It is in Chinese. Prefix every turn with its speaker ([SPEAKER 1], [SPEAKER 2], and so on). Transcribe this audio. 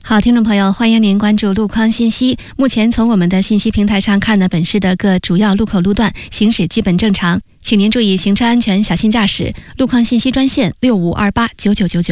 [SPEAKER 1] 好，听众朋友，欢迎您关注路况信息。目前从我们的信息平台上看呢，本市的各主要路口路段行驶基本正常，请您注意行车安全，小心驾驶。路况信息专线65289999。